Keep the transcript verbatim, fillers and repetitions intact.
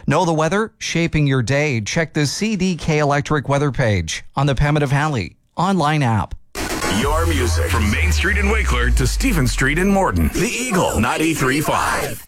Know the weather? Shaping your day. Check the C D K Electric weather page on the Pembina Valley online app. Your music from Main Street in Wakeler to Stephen Street in Morton. The Eagle ninety-three point five.